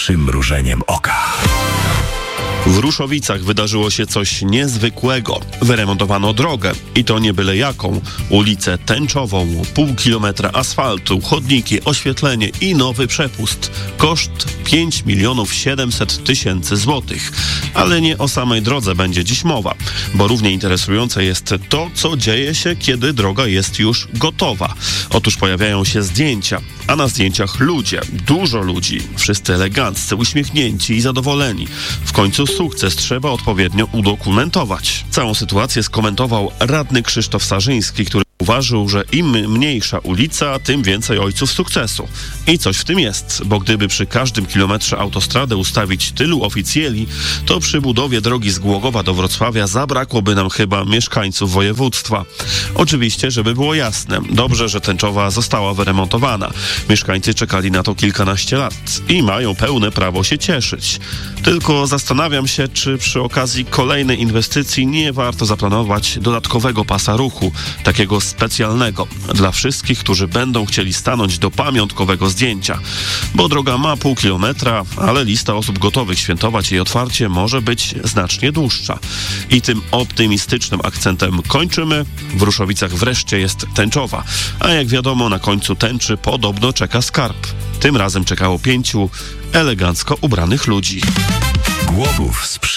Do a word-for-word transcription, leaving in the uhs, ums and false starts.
przymrużeniem oka. W Ruszowicach wydarzyło się coś niezwykłego. Wyremontowano drogę i to nie byle jaką. Ulicę tęczową, pół kilometra asfaltu, chodniki, oświetlenie i nowy przepust. Koszt pięć milionów siedemset tysięcy złotych. Ale nie o samej drodze będzie dziś mowa, bo równie interesujące jest to, co dzieje się, kiedy droga jest już gotowa. Otóż pojawiają się zdjęcia, a na zdjęciach ludzie, dużo ludzi, wszyscy eleganccy, uśmiechnięci i zadowoleni. W końcu sukces trzeba odpowiednio udokumentować. Całą sytuację skomentował radny Krzysztof Sarzyński, który uważał, że im mniejsza ulica, tym więcej ojców sukcesu. I coś w tym jest, bo gdyby przy każdym kilometrze autostrady ustawić tylu oficjeli, to przy budowie drogi z Głogowa do Wrocławia zabrakłoby nam chyba mieszkańców województwa. Oczywiście, żeby było jasne, dobrze, że Tęczowa została wyremontowana. Mieszkańcy czekali na to kilkanaście lat i mają pełne prawo się cieszyć. Tylko zastanawiam się, czy przy okazji kolejnej inwestycji nie warto zaplanować dodatkowego pasa ruchu, takiego specjalnego dla wszystkich, którzy będą chcieli stanąć do pamiątkowego zdjęcia. Bo droga ma pół kilometra, ale lista osób gotowych świętować jej otwarcie może być znacznie dłuższa. I tym optymistycznym akcentem kończymy. W Ruszowicach wreszcie jest Tęczowa, a jak wiadomo, na końcu tęczy podobno czeka skarb. Tym razem czekało pięciu elegancko ubranych ludzi. Głogów z